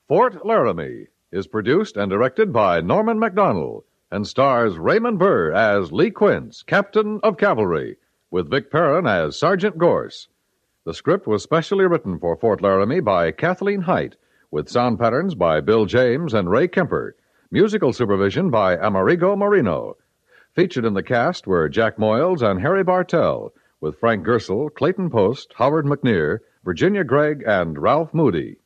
Fort Laramie is produced and directed by Norman MacDonald and stars Raymond Burr as Lee Quince, Captain of Cavalry, with Vic Perrin as Sergeant Gorse. The script was specially written for Fort Laramie by Kathleen Height, with sound patterns by Bill James and Ray Kemper, musical supervision by Amerigo Marino. Featured in the cast were Jack Moyles and Harry Bartell, with Frank Gersel, Clayton Post, Howard McNear, Virginia Gregg, and Ralph Moody.